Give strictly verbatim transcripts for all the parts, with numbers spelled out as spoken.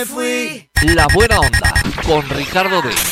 me fui. La buena onda con Ricardo D.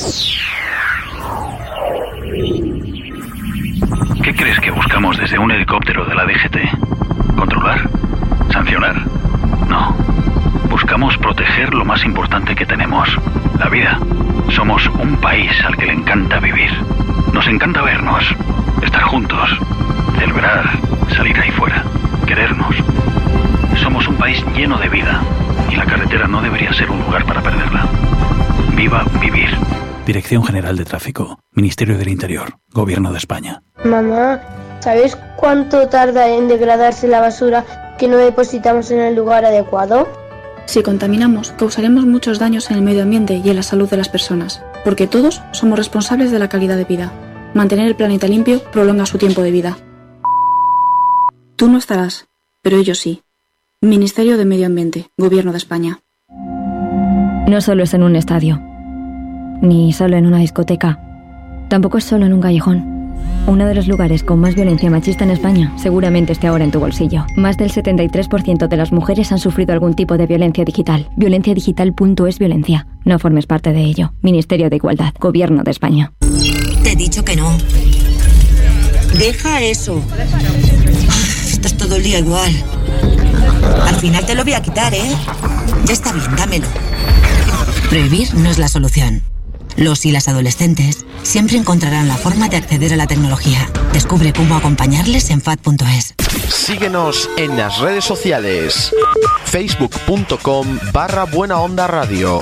¿Qué crees que buscamos desde un helicóptero de la D G T? ¿Controlar? ¿Sancionar? No. Buscamos proteger lo más importante que tenemos, la vida. Somos un país al que le encanta vivir. Nos encanta vernos, estar juntos, celebrar, salir ahí fuera, querernos. Somos un país lleno de vida y la carretera no debería ser un lugar para perderla. Viva vivir. Dirección General de Tráfico, Ministerio del Interior, Gobierno de España. Mamá, ¿sabes cuánto tarda en degradarse la basura que no depositamos en el lugar adecuado? Si contaminamos, causaremos muchos daños en el medio ambiente y en la salud de las personas, porque todos somos responsables de la calidad de vida. Mantener el planeta limpio prolonga su tiempo de vida. Tú no estarás, pero ellos sí. Ministerio de Medio Ambiente, Gobierno de España. No solo es en un estadio, ni solo en una discoteca, tampoco es solo en un callejón. Uno de los lugares con más violencia machista en España seguramente esté ahora en tu bolsillo. Más del setenta y tres por ciento de las mujeres han sufrido algún tipo de violencia digital. violencia digital punto es violencia. No formes parte de ello. Ministerio de Igualdad, Gobierno de España. Te he dicho que no. Deja eso. Esto es todo el día igual. Al final te lo voy a quitar, ¿eh? Ya está bien, dámelo. Prohibir no es la solución. Los y las adolescentes siempre encontrarán la forma de acceder a la tecnología. Descubre cómo acompañarles en fat punto es. Síguenos en las redes sociales. facebook punto com barra Buena Onda Radio.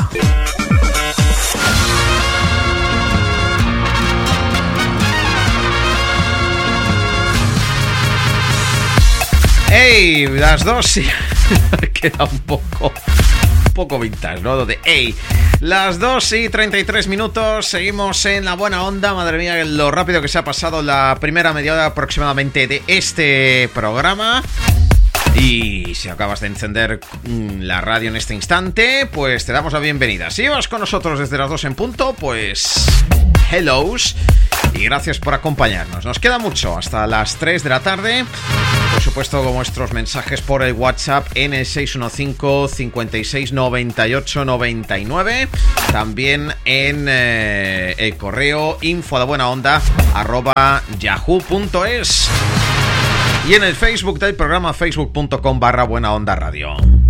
¡Ey! Las dos y... queda un poco... un poco vintage, ¿no? De ¡ey! Las dos y treinta y tres minutos, seguimos en la buena onda. Madre mía, lo rápido que se ha pasado la primera media hora aproximadamente de este programa. Y si acabas de encender la radio en este instante, pues te damos la bienvenida. Si vas con nosotros desde las dos en punto, pues... hellos y gracias por acompañarnos. Nos queda mucho hasta las tres de la tarde. Por supuesto, con vuestros mensajes por el WhatsApp en el seis uno cinco, cincuenta y seis, noventa y ocho, noventa y nueve. También en eh, el correo info de buena onda arroba yahoo punto es. Y en el Facebook del programa, facebook punto com barra buena onda radio.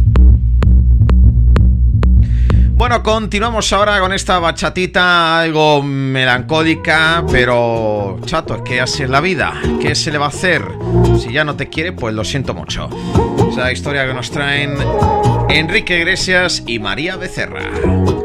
Bueno, continuamos ahora con esta bachatita algo melancólica, pero chato, es que así es la vida. ¿Qué se le va a hacer? Si ya no te quiere, pues lo siento mucho. Esa historia que nos traen Enrique Iglesias y María Becerra.